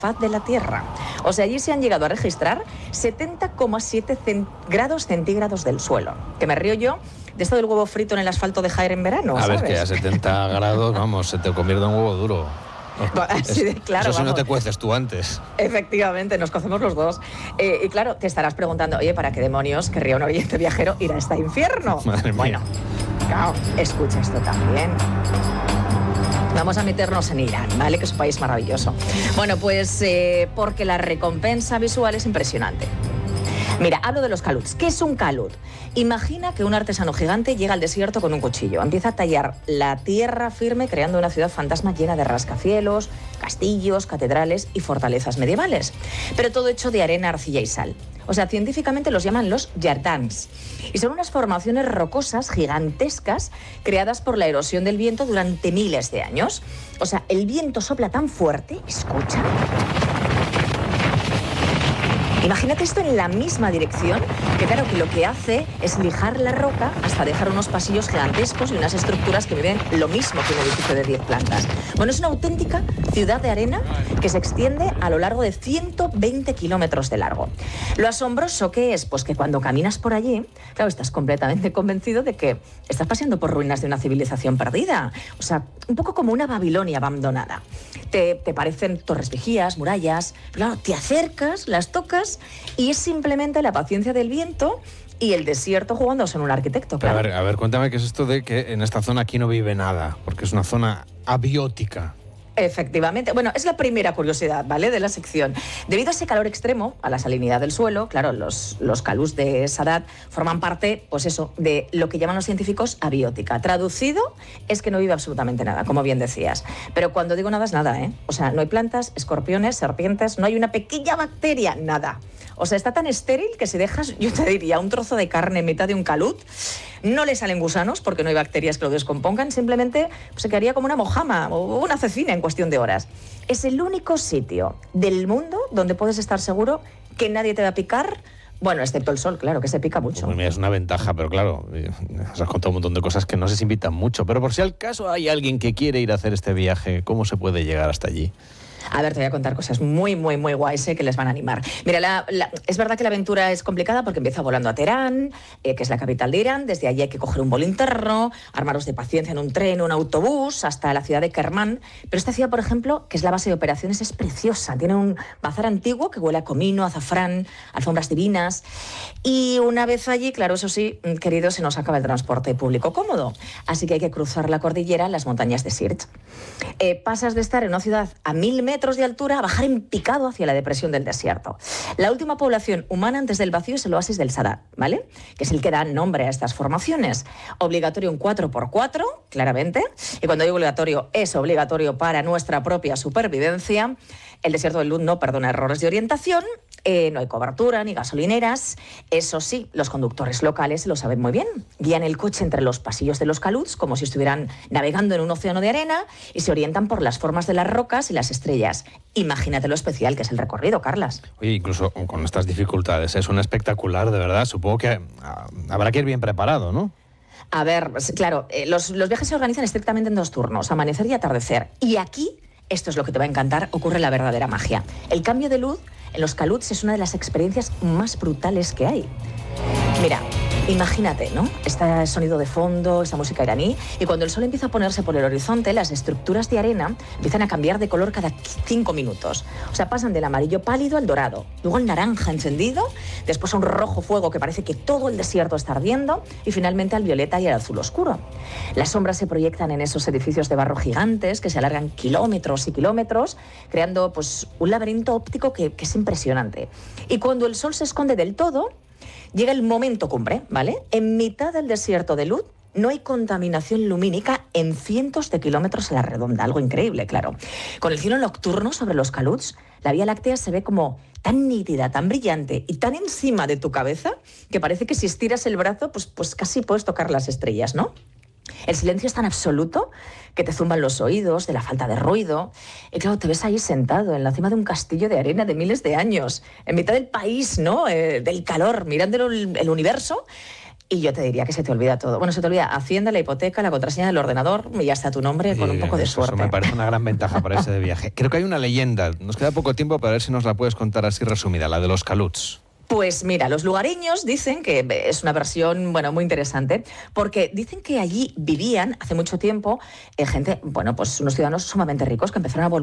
faz de la Tierra. O sea, allí se han llegado a registrar 70,7 grados centígrados del suelo. Que me río yo de esto del huevo frito en el asfalto de Jaén en verano, ¿sabes? A ver, que a 70 grados, vamos, se te convierte en un huevo duro. Así de claro, eso si vamos. no te cueces tú antes. Efectivamente, nos cocemos los dos. Y claro, te estarás preguntando, oye, ¿para qué demonios querría un oyente viajero ir a este infierno? Madre mía. Bueno, claro, escucha esto también. Vamos a meternos en Irán, ¿vale? Que es un país maravilloso. Bueno, pues porque la recompensa visual es impresionante. Mira, hablo de los caluts. ¿Qué es un calut? Imagina que un artesano gigante llega al desierto con un cuchillo. Empieza a tallar la tierra firme creando una ciudad fantasma llena de rascacielos, castillos, catedrales y fortalezas medievales. Pero todo hecho de arena, arcilla y sal. O sea, científicamente los llaman los yardans. Y son unas formaciones rocosas gigantescas creadas por la erosión del viento durante miles de años. O sea, el viento sopla tan fuerte, escucha. Imagínate esto en la misma dirección, que claro, que lo que hace es lijar la roca hasta dejar unos pasillos gigantescos y unas estructuras que miden lo mismo que un edificio de 10 plantas. Bueno, es una auténtica ciudad de arena que se extiende a lo largo de 120 kilómetros de largo. Lo asombroso que es, pues que cuando caminas por allí, claro, estás completamente convencido de que estás paseando por ruinas de una civilización perdida. O sea, un poco como una Babilonia abandonada. Te parecen torres vigías, murallas, claro, te acercas, las tocas y es simplemente la paciencia del viento y el desierto jugándose en un arquitecto. Claro. A ver, cuéntame qué es esto de que en esta zona aquí no vive nada, porque es una zona abiótica. Efectivamente. Bueno, es la primera curiosidad, ¿vale?, de la sección. Debido a ese calor extremo, a la salinidad del suelo, claro, los caluts de Sadat forman parte, pues eso, de lo que llaman los científicos abiótica. Traducido, es que no vive absolutamente nada, como bien decías. Pero cuando digo nada es nada, ¿eh? O sea, no hay plantas, escorpiones, serpientes, no hay una pequeña bacteria, nada. O sea, está tan estéril que si dejas, yo te diría, un trozo de carne en mitad de un calut, no le salen gusanos porque no hay bacterias que lo descompongan, simplemente pues, se quedaría como una mojama o una cecina en cuestión de horas. Es el único sitio del mundo donde puedes estar seguro que nadie te va a picar, bueno, excepto el sol, claro, que se pica mucho. Pues mira, es una ventaja, pero claro, has contado un montón de cosas que no se invitan mucho, pero por si al caso hay alguien que quiere ir a hacer este viaje, ¿cómo se puede llegar hasta allí? A ver, te voy a contar cosas muy guays que les van a animar. Mira, es verdad que la aventura es complicada porque empieza volando a Teherán, que es la capital de Irán. Desde allí hay que coger un vuelo interno, armaros de paciencia en un tren, un autobús, hasta la ciudad de Kermán. Pero esta ciudad, por ejemplo, que es la base de operaciones, es preciosa. Tiene un bazar antiguo que huele a comino, azafrán, alfombras divinas. Y una vez allí, claro, eso sí, querido, se nos acaba el transporte público cómodo. Así que hay que cruzar la cordillera en las montañas de Sirt. Pasas de estar en una ciudad a 1000 metros de altura a bajar en picado hacia la depresión del desierto. La última población humana antes del vacío es el oasis del Sadat, ¿vale?, que es el que da nombre a estas formaciones. Obligatorio un 4x4, claramente, y cuando digo obligatorio, es obligatorio para nuestra propia supervivencia. El desierto del Lut no perdona errores de orientación, no hay cobertura ni gasolineras. Eso sí, los conductores locales lo saben muy bien. Guían el coche entre los pasillos de los caluts como si estuvieran navegando en un océano de arena y se orientan por las formas de las rocas y las estrellas. Imagínate lo especial que es el recorrido, Carlas. Oye, incluso con estas dificultades, es un espectacular, de verdad. Supongo que habrá que ir bien preparado, ¿no? A ver, claro, los viajes se organizan estrictamente en 2 turnos, amanecer y atardecer. Y aquí, esto es lo que te va a encantar, ocurre la verdadera magia. El cambio de luz en los caluts es una de las experiencias más brutales que hay. Mira, imagínate, ¿no? Este sonido de fondo, esta música iraní, y cuando el sol empieza a ponerse por el horizonte, las estructuras de arena empiezan a cambiar de color cada 5 minutos. O sea, pasan del amarillo pálido al dorado, luego al naranja encendido, después a un rojo fuego que parece que todo el desierto está ardiendo, y finalmente al violeta y al azul oscuro. Las sombras se proyectan en esos edificios de barro gigantes que se alargan kilómetros y kilómetros, creando pues un laberinto óptico que es impresionante. Y cuando el sol se esconde del todo, llega el momento cumbre, ¿vale? En mitad del desierto de Lut no hay contaminación lumínica en cientos de kilómetros a la redonda, algo increíble, claro. Con el cielo nocturno sobre los caluts, la Vía Láctea se ve como tan nítida, tan brillante y tan encima de tu cabeza que parece que si estiras el brazo, pues casi puedes tocar las estrellas, ¿no? El silencio es tan absoluto que te zumban los oídos de la falta de ruido. Y claro, te ves ahí sentado en la cima de un castillo de arena de miles de años, en mitad del país, ¿no? Del calor, mirando el universo. y yo te diría que se te olvida todo. Bueno, se te olvida Hacienda, la hipoteca, la contraseña del ordenador y ya está tu nombre con un poco de suerte. Eso me parece una gran ventaja para ese de viaje. Creo que hay una leyenda, nos queda poco tiempo para ver si nos la puedes contar así resumida, la de los caluts. Pues mira, los lugareños dicen que es una versión, bueno, muy interesante, porque dicen que allí vivían hace mucho tiempo gente, bueno, pues unos ciudadanos sumamente ricos que empezaron a volver